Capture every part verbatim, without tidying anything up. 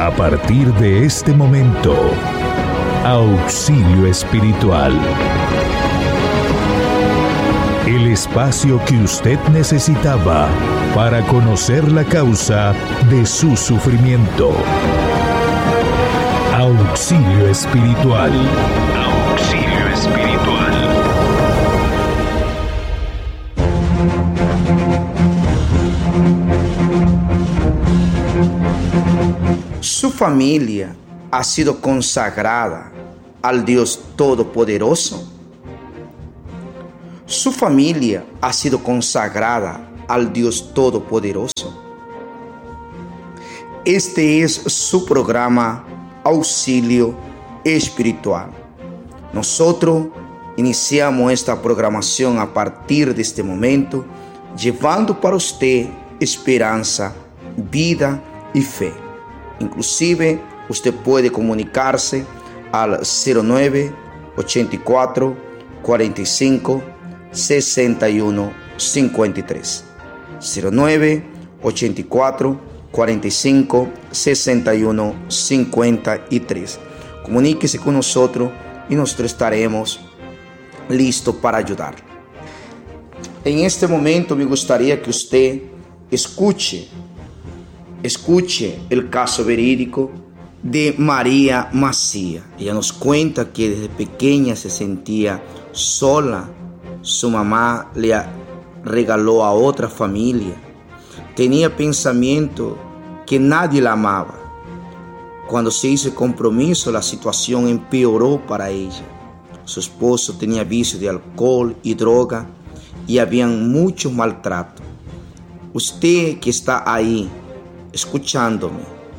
A partir de este momento, Auxilio Espiritual. El espacio que usted necesitaba para conocer la causa de su sufrimiento. Auxilio Espiritual. Auxilio Espiritual. Su familia ha sido consagrada al Dios Todopoderoso. Su familia ha sido consagrada al Dios Todopoderoso. Este es su programa Auxilio Espiritual. Nosotros iniciamos esta programación a partir de este momento, llevando para usted esperanza, vida y fe. Inclusive, usted puede comunicarse al cero nueve, ochenta y cuatro, cuarenta y cinco, sesenta y uno, cincuenta y tres. cero nueve, ochenta y cuatro, cuarenta y cinco, sesenta y uno, cincuenta y tres. Comuníquese con nosotros y nosotros estaremos listos para ayudar. En este momento me gustaría que usted escuche, escuche el caso verídico de María Macía. Ella nos cuenta que desde pequeña se sentía sola. Su mamá le regaló a otra familia. Tenía pensamiento que nadie la amaba. Cuando se hizo el compromiso, la situación empeoró para ella. Su esposo tenía vicio de alcohol y droga y habían muchos maltratos. Usted que está ahí escuchándome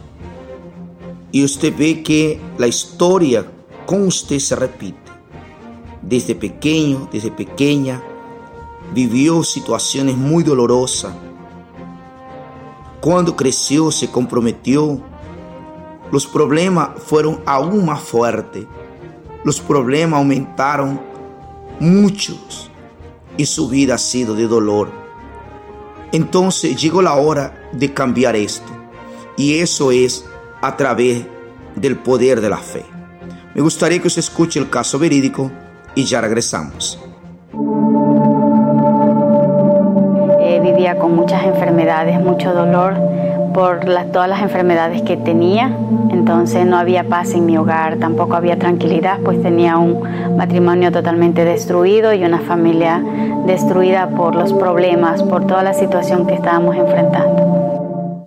y usted ve que la historia con usted se repite. Desde pequeño, desde pequeña, vivió situaciones muy dolorosas. Cuando creció, se comprometió. Los problemas fueron aún más fuertes. Los problemas aumentaron muchos y su vida ha sido de dolor. Entonces llegó la hora de cambiar esto, y eso es a través del poder de la fe. Me gustaría que usted escuche el caso verídico y ya regresamos. Eh, vivía con muchas enfermedades, mucho dolor por las, todas las enfermedades que tenía. Entonces no había paz en mi hogar, tampoco había tranquilidad, pues tenía un matrimonio totalmente destruido y una familia destruida por los problemas, por toda la situación que estábamos enfrentando.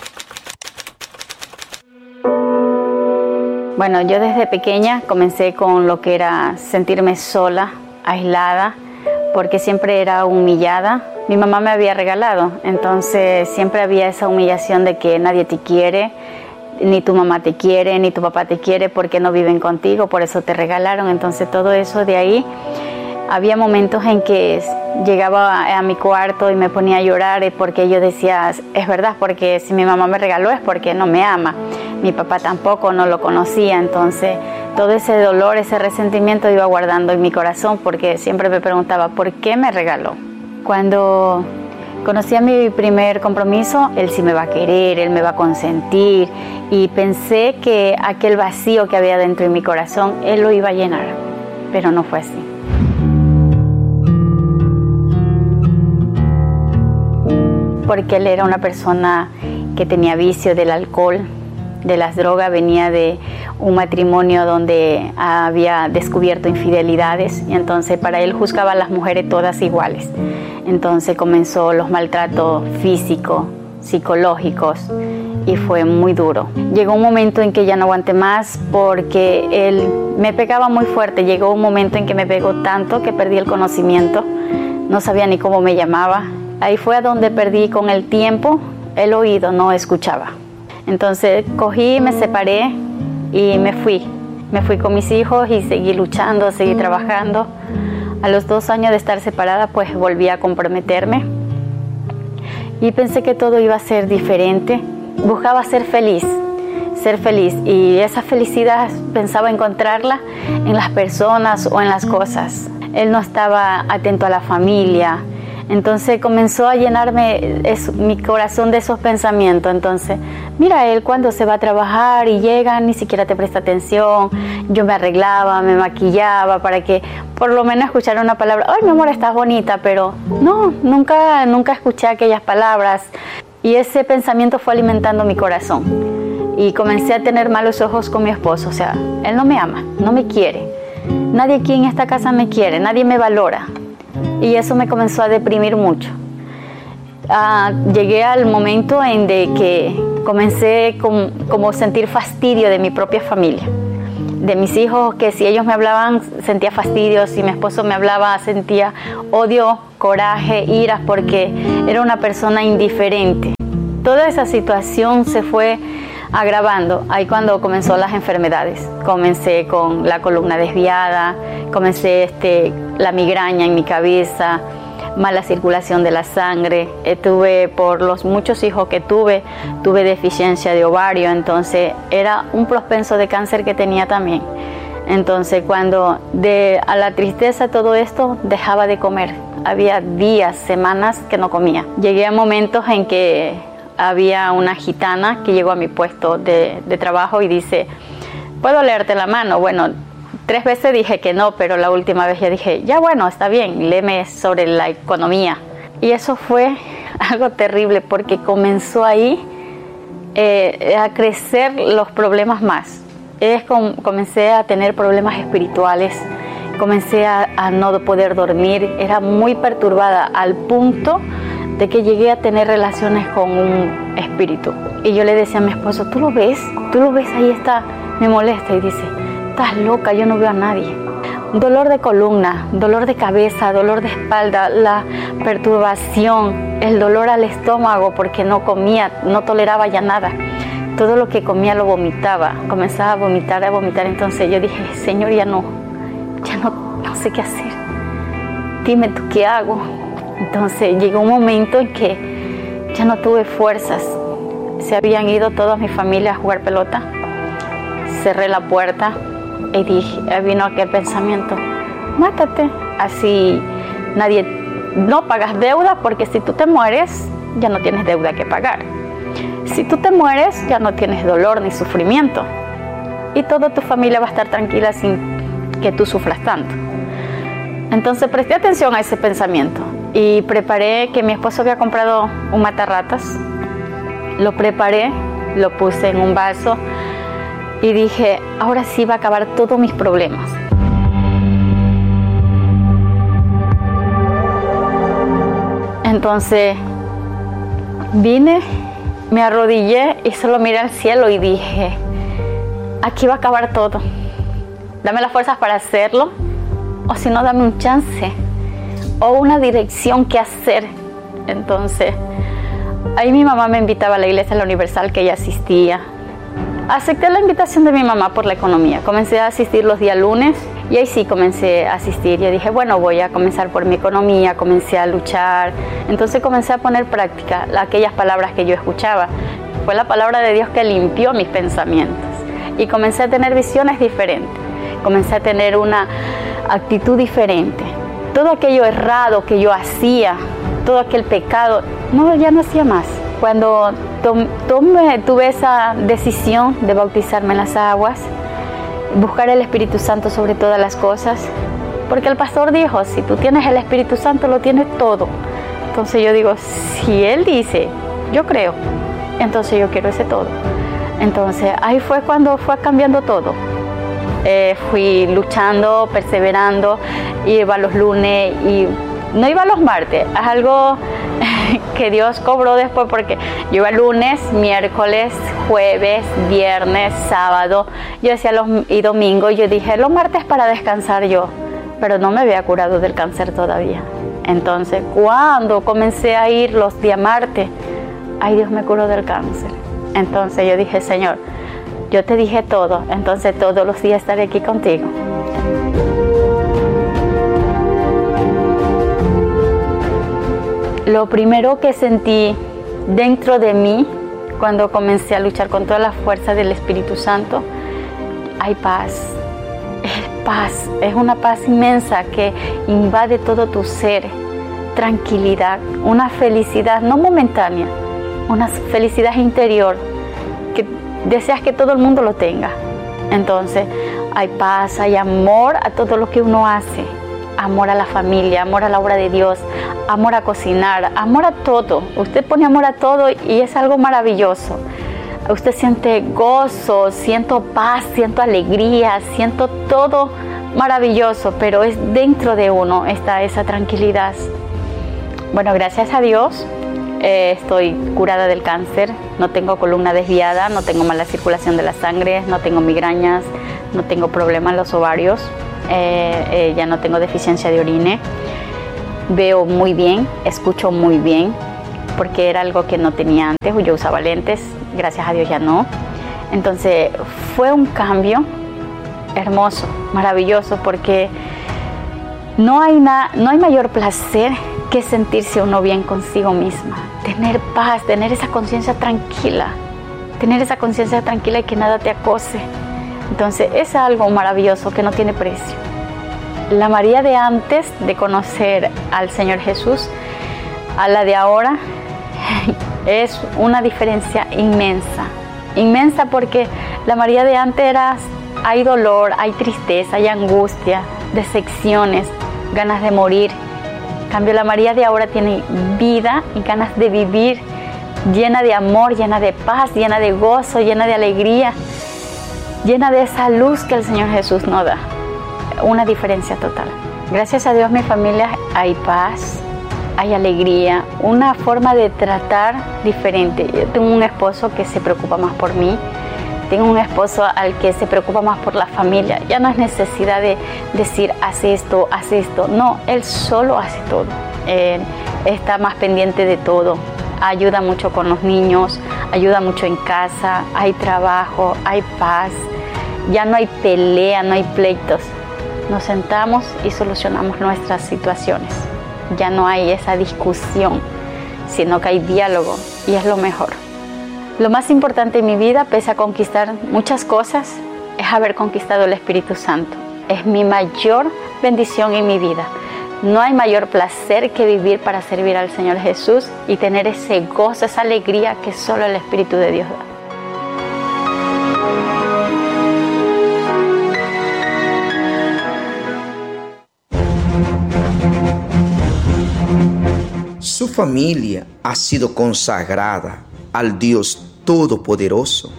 Bueno, yo desde pequeña comencé con lo que era sentirme sola, aislada, porque siempre era humillada. Mi mamá me había regalado, entonces siempre había esa humillación de que nadie te quiere, ni tu mamá te quiere, ni tu papá te quiere porque no viven contigo, por eso te regalaron. Entonces todo eso de ahí, había momentos en que llegaba a mi cuarto y me ponía a llorar porque yo decía, es verdad, porque si mi mamá me regaló es porque no me ama. Mi papá tampoco, no lo conocía, entonces todo ese dolor, ese resentimiento iba guardando en mi corazón porque siempre me preguntaba, ¿por qué me regaló? Cuando conocí a mi primer compromiso, él sí me va a querer, él me va a consentir, y pensé que aquel vacío que había dentro de mi corazón, él lo iba a llenar, pero no fue así. Porque él era una persona que tenía vicio del alcohol, de las drogas, venía de un matrimonio donde había descubierto infidelidades, y entonces para él juzgaba a las mujeres todas iguales. Entonces comenzó los maltratos físicos, psicológicos, y fue muy duro. Llegó un momento en que ya no aguanté más porque él me pegaba muy fuerte. Llegó un momento en que me pegó tanto que perdí el conocimiento, no sabía ni cómo me llamaba. Ahí fue a donde perdí con el tiempo el oído, no escuchaba. Entonces cogí, me separé y me fui. Me fui con mis hijos y seguí luchando, seguí trabajando. A los dos años de estar separada, pues volví a comprometerme. Y pensé que todo iba a ser diferente. Buscaba ser feliz, ser feliz. Y esa felicidad pensaba encontrarla en las personas o en las cosas. Él no estaba atento a la familia. Entonces comenzó a llenarme eso, mi corazón de esos pensamientos. Entonces, mira, él cuando se va a trabajar y llega ni siquiera te presta atención. Yo me arreglaba, me maquillaba para que por lo menos escuchara una palabra. Ay, mi amor, estás bonita, pero no, nunca, nunca escuché aquellas palabras. Y ese pensamiento fue alimentando mi corazón. Y comencé a tener malos ojos con mi esposo. O sea, él no me ama, no me quiere. Nadie aquí en esta casa me quiere, nadie me valora. Y eso me comenzó a deprimir mucho. Uh, llegué al momento en de que comencé con, como sentir fastidio de mi propia familia. De mis hijos, que si ellos me hablaban sentía fastidio, si mi esposo me hablaba sentía odio, coraje, ira, porque era una persona indiferente. Toda esa situación se fue agravando. Ahí cuando comenzó las enfermedades. Comencé con la columna desviada, comencé este, la migraña en mi cabeza, mala circulación de la sangre. Eh, tuve, por los muchos hijos que tuve, tuve deficiencia de ovario, entonces era un propenso de cáncer que tenía también. Entonces cuando de a la tristeza todo esto, dejaba de comer. Había días, semanas que no comía. Llegué a momentos en que había una gitana que llegó a mi puesto de, de trabajo y dice, ¿puedo leerte la mano? Bueno, tres veces dije que no, pero la última vez ya dije, ya bueno, está bien, léeme sobre la economía. Y eso fue algo terrible porque comenzó ahí eh, a crecer los problemas más. Es como, comencé a tener problemas espirituales, comencé a, a no poder dormir, era muy perturbada al punto de que llegué a tener relaciones con un espíritu. Y yo le decía a mi esposo, ¿tú lo ves? ¿Tú lo ves? Ahí está, me molesta. Y dice, estás loca, yo no veo a nadie. Dolor de columna, dolor de cabeza, dolor de espalda, la perturbación, el dolor al estómago porque no comía, no toleraba ya nada. Todo lo que comía lo vomitaba, comenzaba a vomitar, a vomitar. Entonces yo dije, Señor, ya no, ya no, no sé qué hacer. Dime tú qué hago. Entonces llegó un momento en que ya no tuve fuerzas. Se habían ido toda mi familia a jugar pelota. Cerré la puerta y dije, vino aquel pensamiento, mátate. Así nadie, no pagas deuda porque si tú te mueres ya no tienes deuda que pagar. Si tú te mueres ya no tienes dolor ni sufrimiento. Y toda tu familia va a estar tranquila sin que tú sufras tanto. Entonces presté atención a ese pensamiento y preparé, que mi esposo había comprado un matarratas, lo preparé, lo puse en un vaso y dije, ahora sí va a acabar todos mis problemas. Entonces vine, me arrodillé y solo miré al cielo y dije, aquí va a acabar todo, dame las fuerzas para hacerlo. O si no, dame un chance o una dirección que hacer. Entonces, ahí mi mamá me invitaba a la iglesia de la Universal que ella asistía. Acepté la invitación de mi mamá por la economía. Comencé a asistir los días lunes y ahí sí comencé a asistir. Yo dije, bueno, voy a comenzar por mi economía, comencé a luchar. Entonces comencé a poner práctica aquellas palabras que yo escuchaba. Fue la palabra de Dios que limpió mis pensamientos y comencé a tener visiones diferentes. Comencé a tener una actitud diferente. Todo aquello errado que yo hacía, todo aquel pecado, no, ya no hacía más. Cuando tom, tomé, tuve esa decisión de bautizarme en las aguas, buscar el Espíritu Santo sobre todas las cosas, porque el pastor dijo, si tú tienes el Espíritu Santo, lo tienes todo. Entonces yo digo, si él dice, yo creo, entonces yo quiero ese todo. Entonces ahí fue cuando fue cambiando todo. Eh, fui luchando, perseverando, iba los lunes y no iba los martes. Es algo que Dios cobró después porque yo iba lunes, miércoles, jueves, viernes, sábado. Yo decía los, y domingo, yo dije los martes para descansar yo, pero no me había curado del cáncer todavía. Entonces cuando comencé a ir los días martes, ay, Dios me curó del cáncer. Entonces yo dije, Señor, yo te dije todo, entonces todos los días estaré aquí contigo. Lo primero que sentí dentro de mí cuando comencé a luchar con toda la fuerza del Espíritu Santo, hay paz. Es paz, es una paz inmensa que invade todo tu ser. tranquilidad, una felicidad no momentánea, una felicidad interior que deseas que todo el mundo lo tenga. Entonces hay paz, hay amor a todo lo que uno hace, amor a la familia, amor a la obra de Dios, amor a cocinar, amor a todo. Usted pone amor a todo y es algo maravilloso. Usted siente gozo, siento paz, siento alegría, siento todo maravilloso, pero es dentro de uno está esa tranquilidad. Bueno, gracias a Dios eh, estoy curada del cáncer, no tengo columna desviada, no tengo mala circulación de la sangre, no tengo migrañas, no tengo problemas en los ovarios, eh, eh, ya no tengo deficiencia de orina, veo muy bien, escucho muy bien, porque era algo que no tenía antes, yo usaba lentes, gracias a Dios ya no. Entonces fue un cambio hermoso, maravilloso, porque no hay, na, no hay mayor placer que sentirse uno bien consigo misma, tener paz, tener esa conciencia tranquila, tener esa conciencia tranquila y que nada te acose. Entonces es algo maravilloso que no tiene precio. La María de antes de conocer al Señor Jesús a la de ahora es una diferencia inmensa, inmensa, porque la María de antes era, hay dolor, hay tristeza, hay angustia, decepciones, ganas de morir. En cambio, la María de ahora tiene vida y ganas de vivir, llena de amor, llena de paz, llena de gozo, llena de alegría, llena de esa luz que el Señor Jesús nos da. Una diferencia total. Gracias a Dios, mi familia, hay paz, hay alegría, una forma de tratar diferente. Yo tengo un esposo que se preocupa más por mí, tengo un esposo al que se preocupa más por la familia. Ya no es necesidad de decir, haz esto, haz esto. No, él solo hace todo. Él está más pendiente de todo. Ayuda mucho con los niños, ayuda mucho en casa, hay trabajo, hay paz. Ya no hay pelea, no hay pleitos. Nos sentamos y solucionamos nuestras situaciones. Ya no hay esa discusión, sino que hay diálogo y es lo mejor. Lo más importante en mi vida, pese a conquistar muchas cosas, es haber conquistado el Espíritu Santo. Es mi mayor bendición en mi vida. No hay mayor placer que vivir para servir al Señor Jesús y tener ese gozo, esa alegría que solo el Espíritu de Dios da. Su familia ha sido consagrada al Dios Todopoderoso.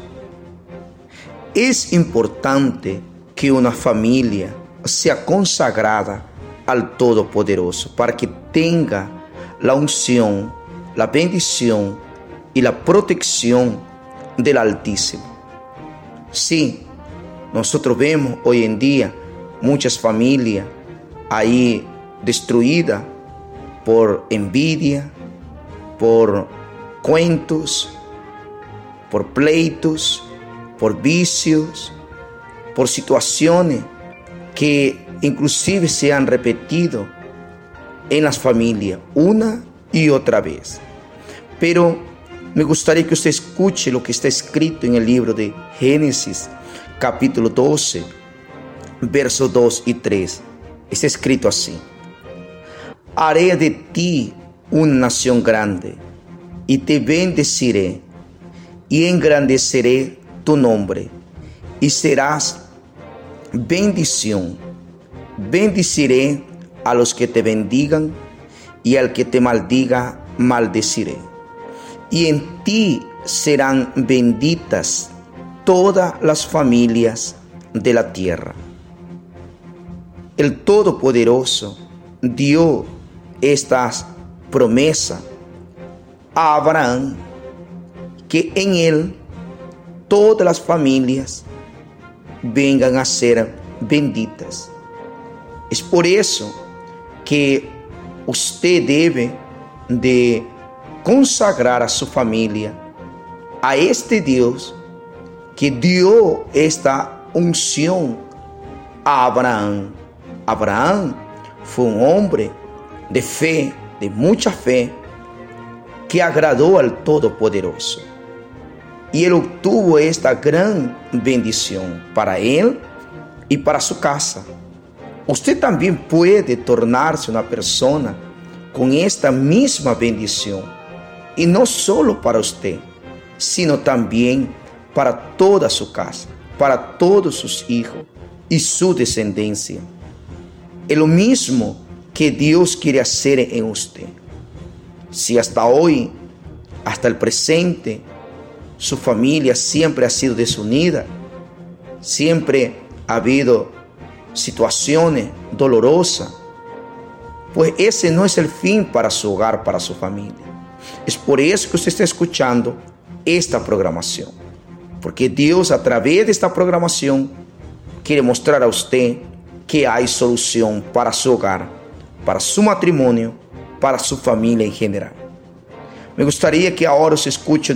Es importante que una familia sea consagrada al Todopoderoso para que tenga la unción, la bendición y la protección del Altísimo. Sí, nosotros vemos hoy en día muchas familias ahí destruidas por envidia, por cuentos, por pleitos, por vicios, por situaciones que inclusive se han repetido en las familias una y otra vez. Pero me gustaría que usted escuche lo que está escrito en el libro de Génesis, capítulo doce, versos dos y tres. Está escrito así: haré de ti una nación grande, y te bendeciré, y engrandeceré tu nombre, y serás bendición. Bendeciré a los que te bendigan, y al que te maldiga, maldeciré. Y en ti serán benditas todas las familias de la tierra. El Todopoderoso dio estas promesas a Abraham, que en él todas las familias vengan a ser benditas. Es por eso que usted debe de consagrar a su familia a este Dios que dio esta unción a Abraham. Abraham fue un hombre de fe, de mucha fe, que agradó al Todopoderoso. Y él obtuvo esta gran bendición para él y para su casa. Usted también puede tornarse una persona con esta misma bendición. Y no solo para usted, sino también para toda su casa, para todos sus hijos y su descendencia. Es lo mismo que Dios quiere hacer en usted. Si hasta hoy, hasta el presente, su familia siempre ha sido desunida, siempre ha habido situaciones dolorosas, pues ese no es el fin para su hogar, para su familia. Es por eso que usted está escuchando esta programación, porque Dios a través de esta programación quiere mostrar a usted que hay solución para su hogar, para su matrimonio, para su familia en general. Me gustaría que ahora se escuche